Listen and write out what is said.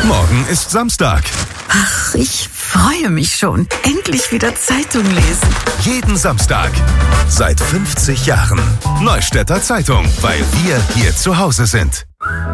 Morgen ist Samstag. Ach, ich freue mich schon. Endlich wieder Zeitung lesen. Jeden Samstag. Seit 50 Jahren. Neustädter Zeitung, weil wir hier zu Hause sind.